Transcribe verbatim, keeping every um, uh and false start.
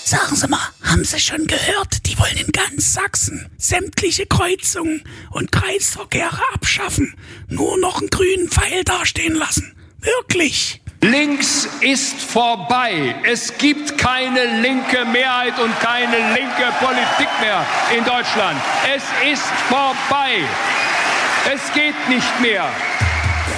Sagen Sie mal, haben Sie schon gehört, die wollen in ganz Sachsen sämtliche Kreuzungen und Kreisverkehre abschaffen, nur noch einen grünen Pfeil dastehen lassen. Wirklich. Links ist vorbei. Es gibt keine linke Mehrheit und keine linke Politik mehr in Deutschland. Es ist vorbei. Es geht nicht mehr.